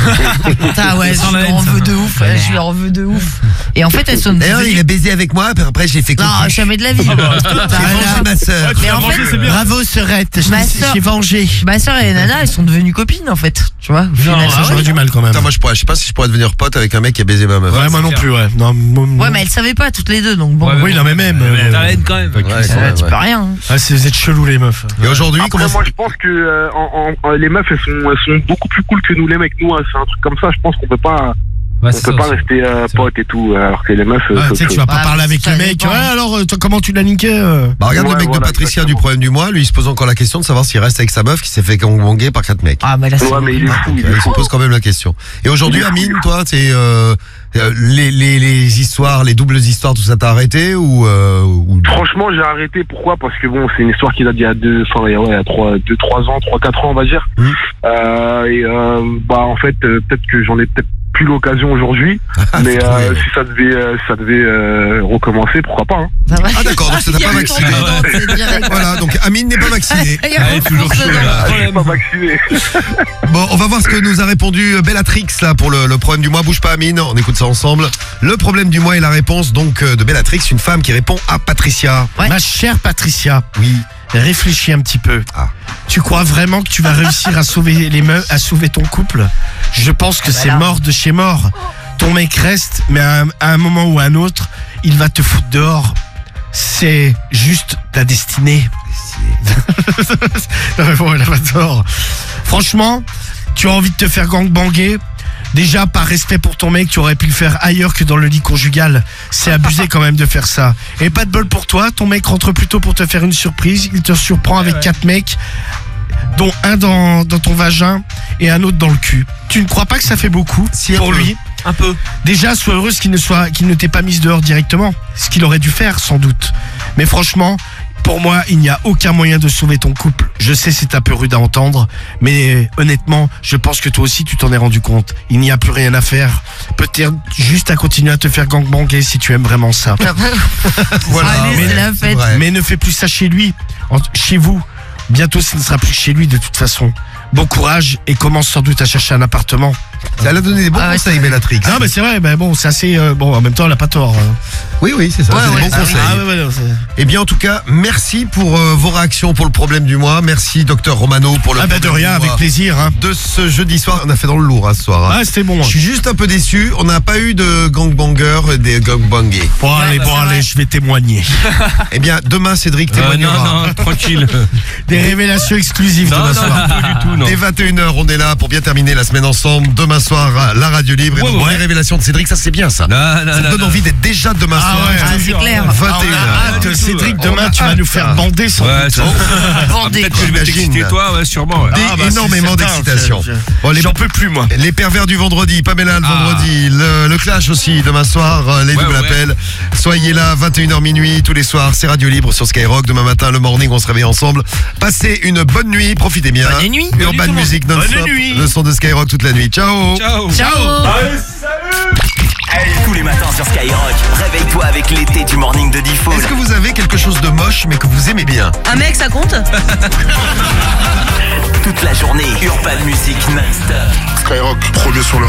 Putain, ouais, Sans je la lui haine, en ça. veux de ouf, ouais, je lui en veux de ouf. Et en fait, elles sont D'ailleurs, devenues- il a baisé avec moi, puis après, j'ai fait cocu. Non, jamais de la vie. Ah bah, Putain, J'ai là. mangé ma sœur. Mais en fait, c'est bien. Bravo, Serette. Je Ma t'ai- sœur- J'ai vengé. ma sœur et Nana, elles sont devenues copines, en fait. Tu vois, au final. Ça, j'aurais du mal quand même. Putain, moi, je pourrais, je sais pas si je pourrais devenir pote avec un mec qui a baisé ma meuf. Ouais, moi non plus, ouais. Non, moi- Ouais, mais elles savaient pas toutes les deux, donc bon. Ouais, Oui, non, mais même. euh, T'as la haine quand même. Ouais, Ouais, ouais, tu ouais. peux rien. hein. Ah, c'est- vous êtes chelous, les meufs. Et aujourd'hui, Après, comment moi, je pense que euh, en, en- en- les meufs, elles sont, elles sont beaucoup plus cool que nous, les mecs. Nous, hein, c'est un truc comme ça. Je pense qu'on peut pas, Ouais, on c'est peut ça pas aussi. rester euh, C'est potes et tout. Alors que les meufs, euh, Ah, c'est tu sais autre que tu vas chose. pas Ah, parler avec ça le mec. dépend. Ouais, alors, euh, toi, comment tu l'as niqué euh Bah regarde le Ouais, mec de voilà, Patricia exactement. du problème du mois, lui il se pose encore la question de savoir s'il reste avec sa meuf qui s'est fait gangbanger par quatre mecs. Ah, mais là, c'est. Ouais, mais il est fou. Donc, Il euh, est il se fou. pose quand même la question. Et aujourd'hui, Il est fou, Amine, il est toi, c'est euh, euh, les, les, les histoires, les doubles histoires, tout ça t'a arrêté ou, euh, ou... Franchement, j'ai arrêté. Pourquoi? Parce que bon, c'est une histoire qui date d'il y a deux, enfin, il y a, ouais, il y a trois, deux, trois ans, trois, quatre ans, on va dire. Mhm. Euh, et euh, bah, en fait, euh, peut-être que j'en ai peut-être plus l'occasion aujourd'hui. mais euh, ouais. si ça devait, euh, si ça devait euh, recommencer, pourquoi pas? Hein. Ah d'accord, donc ça t'a Il y pas a vacciné. ton dedans, c'est direct. Voilà, donc Amine n'est pas vacciné. Il y a Ah, elle est ton toujours fonce chaud, dedans. là. Je suis pas vacciné. Bon, on va voir ce que nous a répondu Bellatrix là pour le, le problème du mois. Bouge pas Amine, on écoute ça ensemble. Le problème du mois et la réponse donc euh, de Bellatrix, une femme qui répond à Patricia. Ouais. Ma chère Patricia, Oui. réfléchis un petit peu. Ah. Tu crois vraiment que tu vas réussir à sauver les meufs, à sauver ton couple? Je pense que Ah bah c'est là. mort de chez mort. Ton mec reste, mais à un, à un moment ou à un autre, il va te foutre dehors. C'est juste ta destinée. Non mais bon, elle a pas tort. Franchement, tu as envie de te faire gangbanger. Déjà, par respect pour ton mec, tu aurais pu le faire ailleurs que dans le lit conjugal. C'est abusé quand même de faire ça. Et pas de bol pour toi, ton mec rentre plutôt pour te faire une surprise. Il te surprend avec quatre mecs, dont un dans, dans ton vagin et un autre dans le cul. Tu ne crois pas que ça fait beaucoup Si, un pour peu. lui? Un peu. Déjà, sois heureuse qu'il ne soit, qu'il ne t'ait pas mise dehors directement. Ce qu'il aurait dû faire, sans doute. Mais franchement, pour moi, il n'y a aucun moyen de sauver ton couple. Je sais, c'est un peu rude à entendre, mais honnêtement, je pense que toi aussi, tu t'en es rendu compte. Il n'y a plus rien à faire. Peut-être juste à continuer à te faire gangbanger si tu aimes vraiment ça. Voilà. Allez, mais- c'est la fête. vrai. Mais ne fais plus ça chez lui, en- chez vous. Bientôt, ce ne sera plus chez lui de toute façon. Bon courage et commence sans doute à chercher un appartement. Elle a donné des bons Ah ouais, conseils c'est- Bellatrix. Non, mais c'est vrai, mais bon, c'est assez. euh, bon, en même temps, elle a pas tort. hein. Oui, oui, c'est ça, Ouais, c'est ouais, des bons ah oui. conseils. Ah, ouais, ouais, non, c'est- Eh bien, en tout cas, merci pour euh, vos réactions pour le problème du mois. Merci, docteur Romano, pour le Ah, bah de problème rien, du avec mois plaisir. Hein. de ce jeudi soir. On a fait dans le lourd hein, ce soir. hein. Ah, c'était bon. Je suis juste un peu déçu. On n'a pas eu de gangbanger et des gangbangés. Bon, allez, bah, bon, c'est allez, vrai. je vais témoigner. Eh bien, demain, Cédric Euh, témoignera. non, non, tranquille. Des révélations exclusives Non, demain non, soir. pas du tout, non. Dès vingt et une heures, on est là pour bien terminer la semaine ensemble. Demain soir, la radio libre. Et Ouais, donc, ouais. les révélations de Cédric, ça c'est bien ça. Non, Ça non, me non, donne non. envie d'être déjà demain Ah soir. ouais, Ah, c'est clair. vingt et une Ah, on a heures. hâte, Cédric, On demain a tu vas hâte, nous faire hein. bander sans Ouais, doute. ça- Bandé, Peut-être que je vais J'imagine. t'exciter toi, ouais, sûrement. Ouais. Des- Ah, bah, c'est énormément certain, d'excitation. je- je- Bon, les, J'en peux plus, moi. les pervers du vendredi, Pamela le Ah. vendredi, le, le clash aussi demain soir, euh, les Ouais, doubles ouais. appels. Soyez là, vingt et une heures minuit, tous les soirs, c'est Radio Libre sur Skyrock. Demain matin, le morning, on se réveille ensemble. Passez une bonne nuit, profitez bien. Bonne nuit. Urban Bonne nuit, Music non-stop. Bonne nuit. Le son de Skyrock toute la nuit. Ciao. Ciao. Ciao. Tous les matins sur Skyrock, réveille-toi avec l'été du morning de Diffoul. Est-ce que vous avez quelque chose de moche mais que vous aimez bien? Un mec, ça compte? Toute la journée, Urban Music non-stop. Skyrock, premier sur le